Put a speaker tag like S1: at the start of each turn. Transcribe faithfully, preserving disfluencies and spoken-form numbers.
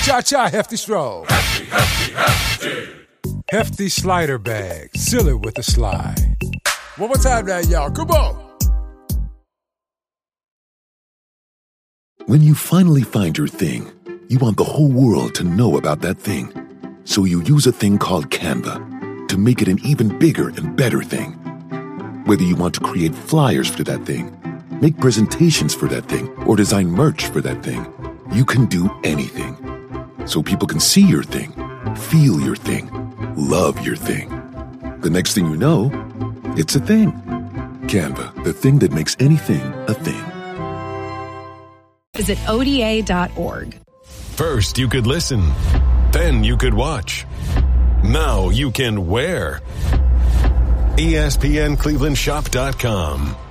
S1: Cha-cha, Hefty Stroll.
S2: Hefty, hefty, hefty.
S1: Hefty slider bag. Seal it with a slide. One more time now, y'all. Come on.
S3: When you finally find your thing, you want the whole world to know about that thing. So you use a thing called Canva to make it an even bigger and better thing. Whether you want to create flyers for that thing, make presentations for that thing, or design merch for that thing, you can do anything. So people can see your thing, feel your thing, love your thing. The next thing you know, it's a thing. Canva, the thing that makes anything a thing.
S4: Visit O D A dot org.
S5: First, you could listen. Then you could watch. Now you can wear. E S P N Cleveland Shop dot com.